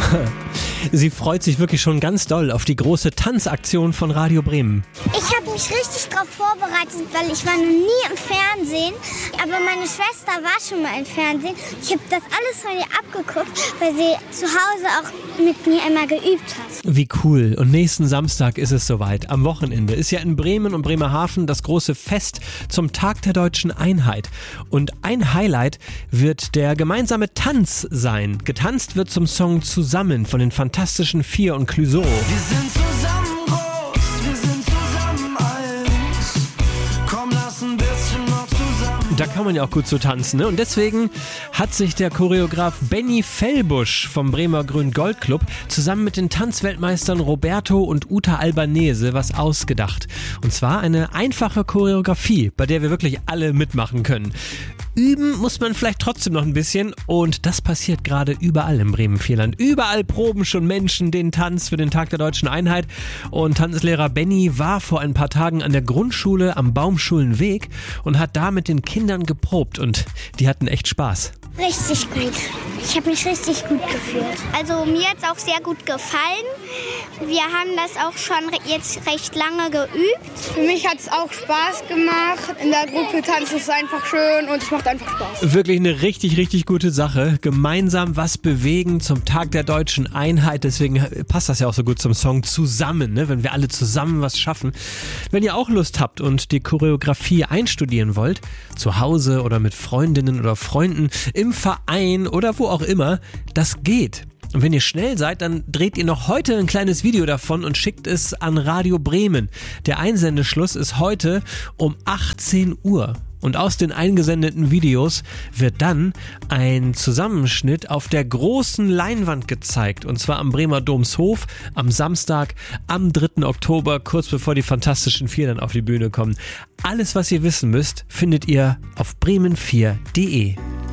Sie freut sich wirklich schon ganz doll auf die große Tanzaktion von Radio Bremen. Ich habe mich richtig darauf vorbereitet, weil ich war noch nie im Fernsehen. Aber meine Schwester war schon mal im Fernsehen. Ich habe das alles von ihr abgeguckt, weil sie zu Hause auch mit mir einmal geübt hat. Wie cool. Und nächsten Samstag ist es soweit. Am Wochenende ist ja in Bremen und Bremerhaven das große Fest zum Tag der Deutschen Einheit. Und ein Highlight wird der gemeinsame Tanz sein. Getanzt wird zum Song Zusammen von den Fantastischen Vier und Clouseau. Wir sind zusammen groß, wir sind zusammen alt. Komm, lass ein bisschen noch zusammen. Da kann man ja auch gut so tanzen, ne? Und deswegen hat sich der Choreograf Benny Fellbusch vom Bremer Grün-Gold-Club zusammen mit den Tanzweltmeistern Roberto und Uta Albanese was ausgedacht. Und zwar eine einfache Choreografie, bei der wir wirklich alle mitmachen können. Üben muss man vielleicht trotzdem noch ein bisschen und das passiert gerade überall im Bremen-Vierland. Überall proben schon Menschen den Tanz für den Tag der Deutschen Einheit und Tanzlehrer Benny war vor ein paar Tagen an der Grundschule am Baumschulenweg und hat da mit den Kindern geprobt und die hatten echt Spaß. Richtig gut. Ich habe mich richtig gut gefühlt. Also mir hat es auch sehr gut gefallen. Wir haben das auch schon jetzt recht lange geübt. Für mich hat es auch Spaß gemacht. In der Gruppe tanzen ist einfach schön und es macht einfach Spaß. Wirklich eine richtig, richtig gute Sache. Gemeinsam was bewegen zum Tag der Deutschen Einheit. Deswegen passt das ja auch so gut zum Song Zusammen, ne? Wenn wir alle zusammen was schaffen. Wenn ihr auch Lust habt und die Choreografie einstudieren wollt, zu Hause oder mit Freundinnen oder Freunden, im Verein oder wo auch immer, das geht. Und wenn ihr schnell seid, dann dreht ihr noch heute ein kleines Video davon und schickt es an Radio Bremen. Der Einsendeschluss ist heute um 18 Uhr. Und aus den eingesendeten Videos wird dann ein Zusammenschnitt auf der großen Leinwand gezeigt. Und zwar am Bremer Domshof am Samstag, am 3. Oktober, kurz bevor die Fantastischen Vier dann auf die Bühne kommen. Alles, was ihr wissen müsst, findet ihr auf bremen4.de.